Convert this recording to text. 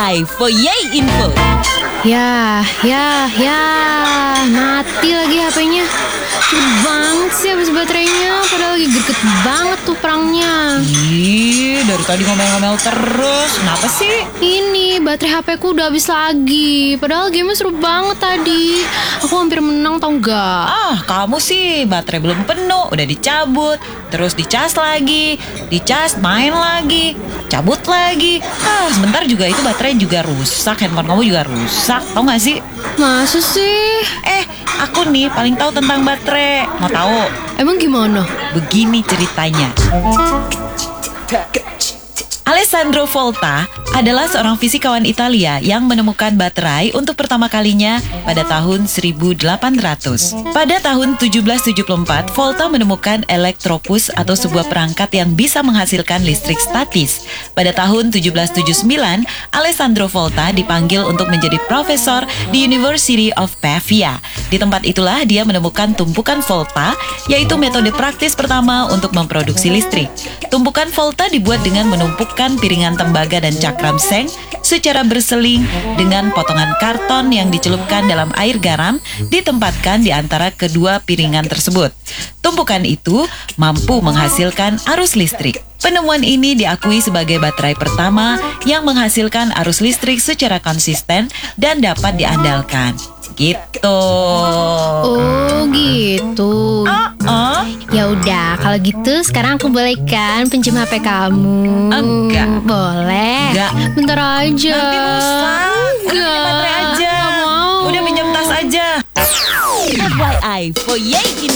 FYI for Yay Info. Ya, mati lagi HP-nya. Cepet banget sih habis baterainya, padahal lagi greget banget tuh perangnya. Ih, dari tadi ngomel-ngomel terus. Kenapa sih? Ini baterai HP-ku udah habis lagi, padahal game seru banget tadi. Aku hampir menang tau gak? Kamu sih baterai belum penuh, udah dicabut, terus dicas lagi, dicas, main lagi, cabut lagi. Sebentar juga itu baterai juga rusak, handphone kamu juga rusak, tau gak sih? Masa sih? Aku nih paling tahu tentang baterai. Mau tahu? Emang gimana? Begini ceritanya. Alessandro Volta adalah seorang fisikawan Italia yang menemukan baterai untuk pertama kalinya pada tahun 1800. Pada tahun 1774, Volta menemukan elektropus atau sebuah perangkat yang bisa menghasilkan listrik statis. Pada tahun 1779, Alessandro Volta dipanggil untuk menjadi profesor di University of Pavia. Di tempat itulah dia menemukan tumpukan volta, yaitu metode praktis pertama untuk memproduksi listrik. Tumpukan volta dibuat dengan menumpukan piringan tembaga dan cakram seng secara berseling dengan potongan karton yang dicelupkan dalam air garam ditempatkan di antara kedua piringan tersebut. Tumpukan itu mampu menghasilkan arus listrik. Penemuan ini diakui sebagai baterai pertama yang menghasilkan arus listrik secara konsisten dan dapat diandalkan. Gitu. Oh gitu. Ya udah, kalau gitu sekarang aku boleh kan pinjam HP kamu? Enggak. Boleh? Enggak. Bentar aja. Nanti rusak. Udah baterai aja. Nggak mau. Udah pinjam tas aja. FYI for Yay Info.